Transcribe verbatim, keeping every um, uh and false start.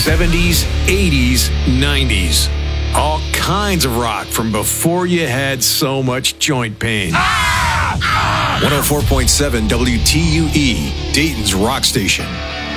seventies, eighties, nineties. All kinds of rock from before you had so much joint pain. one oh four point seven W T U E, Dayton's rock station.